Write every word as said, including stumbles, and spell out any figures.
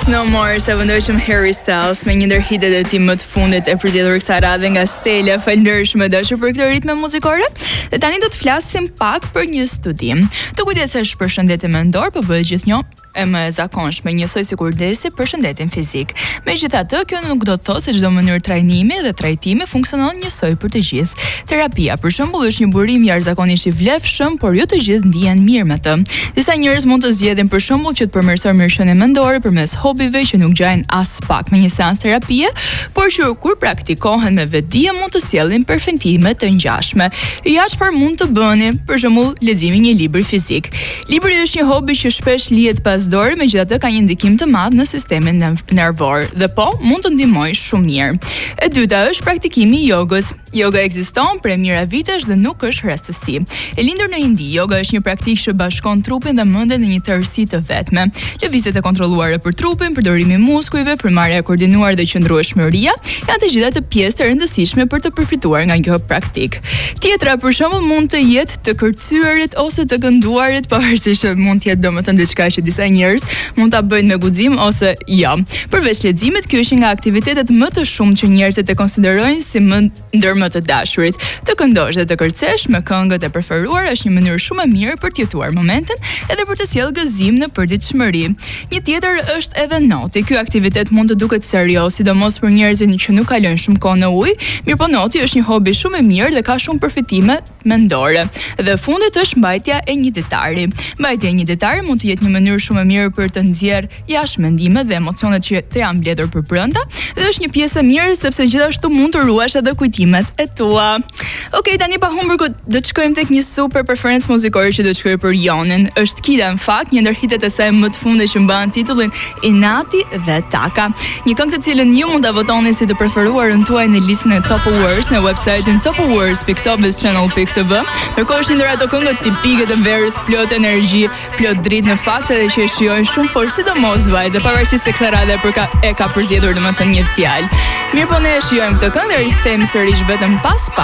Dance No More, sa vëndojshëm Harry Styles me një ndër hitet e tij më të fundit e përzgjedhur kësaj radhe nga Stella. Falëndershmë dashur për këtë ritme muzikore. Dhe tani do të flasim pak për një studim. Të kujdesesh për shëndetin mendor, po bëhet gjithnjë e më e zakonshme, njësoj si kujdesi për shëndetin fizik. Megjithatë, kjo nuk do të thotë se çdo mënyrë trajnimi dhe trajtimi funksionon njësoj për të gjithë. Terapia, për shembull, është një burim jashtëzakonisht i vlefshëm, por jo të gjithë ndihen mirë me të. Disa njerëz mund të zgjedhin për shembull që të përmirësojnë mirëqenien mendore përmes hobive që nuk gjajnë as pak me një seancë terapie, por që kur praktikohen me vetdije mund të sjellin përfitime të ngjashme. Ja çfarë mund të bëni? Për shembull, leximi një libri fizik. Libri është një hobi që shpesh lihet pas dorë, megjithatë ka një ndikim të madh në sistemin nervor dhe po mund të ndihmojë shumë mirë. E dyta është praktikimi i jogës. Yoga ekziston për mijëra vitesh dhe nuk është rastësi. E lindur në Indi, yoga është një praktikë që bashkon trupin dhe mendjen në një tërësi të vetme. Lëvizjet e kontrolluara për trupin, përdorimi i muskujve, frymëmarrja e koordinuar dhe qëndrueshmëria janë të gjitha të pjesë të rëndësishme për të përfituar nga kjo praktikë. Tjetra për shembull mund të jetë të kërcyerit ose të kënduarit, pavarësisht që mund të jetë domethënë diçka që disa njerëz mund ta bëjnë me guxim ose jo. Përveç leximit, ky është një nga aktivitetet më të shumtë që njerëzit e konsiderojnë si më ndër më të dashurit. Të këndosh dhe të kërcesh me këngët e preferuara është një mënyrë shumë e mirë për të jetuar momentin edhe për të sjellë gëzim në përditshmëri. Një tjetër është edhe noti. Ky aktivitet mund të duket serioz, sidomos për njerëzit që nuk kalojnë shumë kohë në ujë, mirëpo noti është një hobi shumë i mirë dhe ka shumë përfitime mendore. Dhe fundit është mbajtja e një ditari. Mbajtja e një ditari mund të jetë një mënyrë shumë e mirë për të nxjerrë jashtë mendimet dhe emocionet që të janë mbledhur përbrenda, dhe është një pjesë e mirë sepse gjithashtu mund të ruash edhe kujtimet e tua. Okej, tani pa humbur kohë, do të shkojmë tek një super preferencë muzikore që do të shkojë për Jonin. Është Kida në fakt, një ndër hitet e saj më të fundit që mban titullin Inati dhe Taka. Një këngë të cilën ju mund ta votoni si të preferuarën tuaj në listën e Top Awards në website-in top awards dot tobis channel dot t v. Ndërkohë është një ndër ato këngë tipike të verës, plot energji, plot dritë në fakt edhe që e shijojnë shumë, por sidomos vajza, pavarësisht se kësaj radhe për ka e ka përzgjedhur domethënë një fjalë. Mirë, po ne e shijojmë këtë këngë dhe rikthehemi sërish vetëm pas